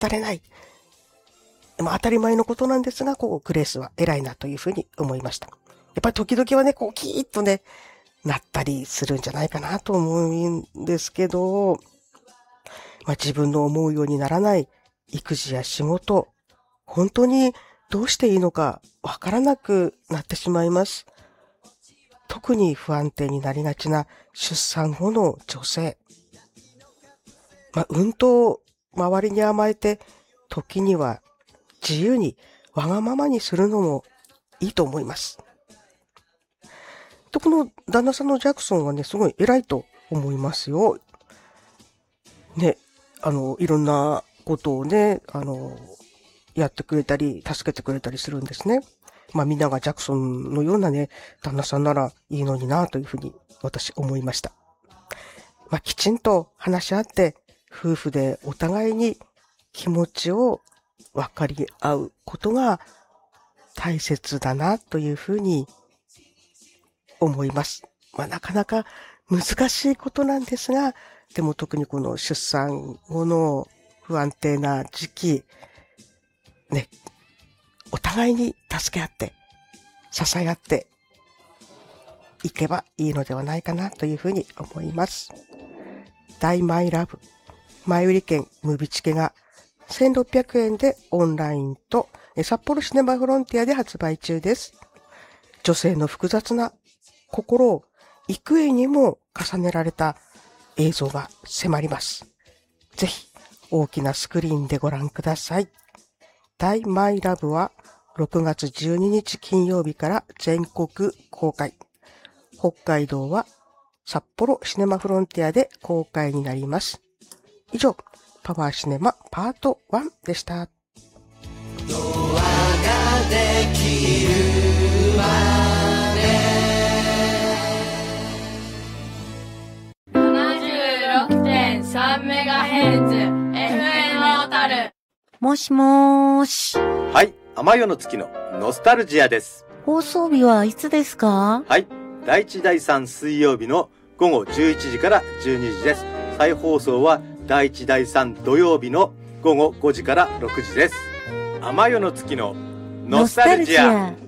ったれない。でも当たり前のことなんですが、グレースは偉いなというふうに思いました。やっぱり時々はね、キーッとね、なったりするんじゃないかなと思うんですけど、自分の思うようにならない育児や仕事、本当にどうしていいのかわからなくなってしまいます。特に不安定になりがちな出産後の女性。うんと周りに甘えて、時には自由にわがままにするのもいいと思います。この旦那さんのジャクソンはね、すごい偉いと思いますよ。ね、いろんなことをね、やってくれたり、助けてくれたりするんですね。みんながジャクソンのようなね、旦那さんならいいのになというふうに私思いました。きちんと話し合って、夫婦でお互いに気持ちを分かり合うことが大切だなというふうに思います。なかなか難しいことなんですが、でも特にこの出産後の不安定な時期、ね、お互いに助け合って、支え合っていけばいいのではないかなというふうに思います。大マイラブ。前売り券ムビチケが1600円でオンラインと札幌シネマフロンティアで発売中です。女性の複雑な心を幾重にも重ねられた映像が迫ります。ぜひ大きなスクリーンでご覧ください。大マイラブは6月12日金曜日から全国公開。北海道は札幌シネマフロンティアで公開になります。以上、パワーシネマパート1でした。ドアができるまで 76.3MHz FM 小樽。 もしもーし。 はい、天夜の月のノスタルジアです。 放送日はいつですか？ はい、第1第3水曜日の午後11時から12時です。再放送は第1第3土曜日の午後5時から6時です。天夜の月のノスタルジア。